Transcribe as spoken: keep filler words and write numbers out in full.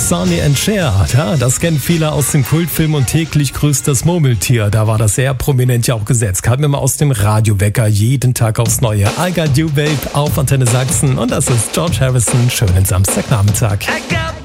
Sonny and Cher. Ja, das kennen viele aus dem Kultfilm und täglich grüßt das Murmeltier. Da war das sehr prominent ja auch gesetzt. Kamen wir mal aus dem Radiowecker jeden Tag aufs Neue. I Got You Babe auf Antenne Sachsen und das ist George Harrison. Schönen Samstagnachmittag.